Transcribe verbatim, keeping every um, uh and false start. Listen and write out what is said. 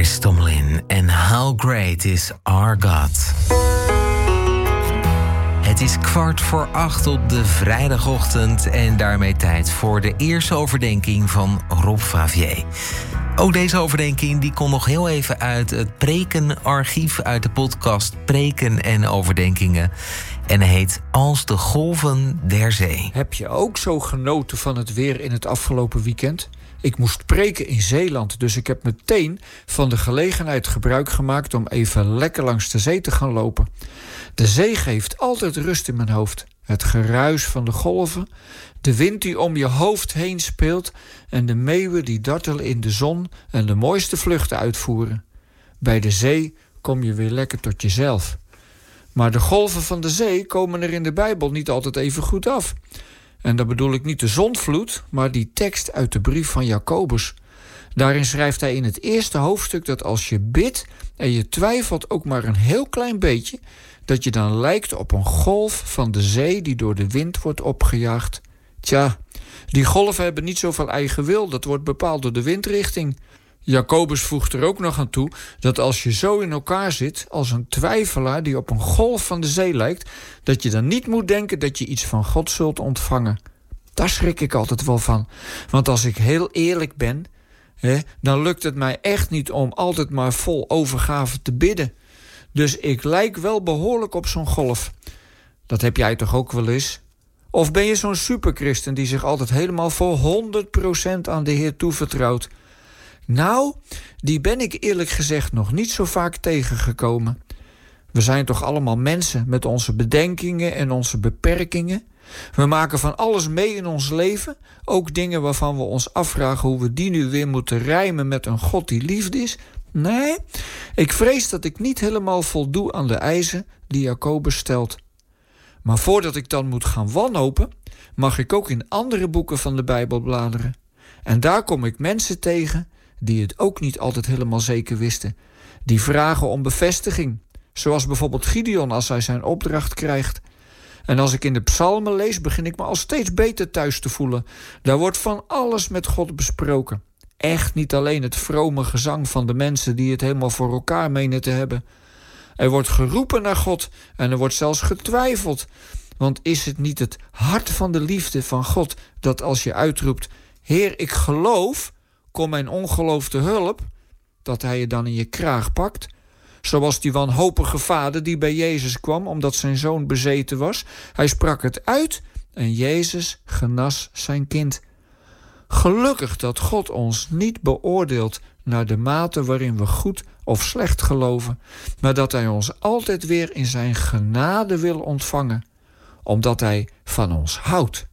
Chris Tomlin en How Great is Our God. Het is kwart voor acht op de vrijdagochtend en daarmee tijd voor de eerste overdenking van Rob Favier. Ook deze overdenking die komt nog heel even uit het prekenarchief uit de podcast Preken en Overdenkingen. En heet Als de golven der zee. Heb je ook zo genoten van het weer in het afgelopen weekend? Ik moest preken in Zeeland, dus ik heb meteen van de gelegenheid gebruik gemaakt om even lekker langs de zee te gaan lopen. De zee geeft altijd rust in mijn hoofd. Het geruis van de golven, de wind die om je hoofd heen speelt en de meeuwen die dartelen in de zon en de mooiste vluchten uitvoeren. Bij de zee kom je weer lekker tot jezelf. Maar de golven van de zee komen er in de Bijbel niet altijd even goed af. En dan bedoel ik niet de zondvloed, maar die tekst uit de brief van Jacobus. Daarin schrijft hij in het eerste hoofdstuk dat als je bidt en je twijfelt ook maar een heel klein beetje, dat je dan lijkt op een golf van de zee die door de wind wordt opgejaagd. Tja, die golven hebben niet zoveel eigen wil, dat wordt bepaald door de windrichting. Jacobus voegt er ook nog aan toe dat als je zo in elkaar zit als een twijfelaar die op een golf van de zee lijkt, dat je dan niet moet denken dat je iets van God zult ontvangen. Daar schrik ik altijd wel van. Want als ik heel eerlijk ben, hè, dan lukt het mij echt niet om altijd maar vol overgave te bidden. Dus ik lijk wel behoorlijk op zo'n golf. Dat heb jij toch ook wel eens? Of ben je zo'n superchristen die zich altijd helemaal voor honderd procent aan de Heer toevertrouwt? Nou, die ben ik eerlijk gezegd nog niet zo vaak tegengekomen. We zijn toch allemaal mensen met onze bedenkingen en onze beperkingen. We maken van alles mee in ons leven, ook dingen waarvan we ons afvragen hoe we die nu weer moeten rijmen met een God die liefde is. Nee, ik vrees dat ik niet helemaal voldoe aan de eisen die Jacobus stelt. Maar voordat ik dan moet gaan wanhopen, mag ik ook in andere boeken van de Bijbel bladeren. En daar kom ik mensen tegen die het ook niet altijd helemaal zeker wisten. Die vragen om bevestiging. Zoals bijvoorbeeld Gideon als hij zijn opdracht krijgt. En als ik in de psalmen lees, begin ik me al steeds beter thuis te voelen. Daar wordt van alles met God besproken. Echt niet alleen het vrome gezang van de mensen die het helemaal voor elkaar menen te hebben. Er wordt geroepen naar God en er wordt zelfs getwijfeld. Want is het niet het hart van de liefde van God dat als je uitroept: Heer, ik geloof, kom mijn ongeloof te hulp, dat hij je dan in je kraag pakt? Zoals die wanhopige vader die bij Jezus kwam omdat zijn zoon bezeten was. Hij sprak het uit en Jezus genas zijn kind. Gelukkig dat God ons niet beoordeelt naar de mate waarin we goed of slecht geloven, maar dat hij ons altijd weer in zijn genade wil ontvangen, omdat hij van ons houdt.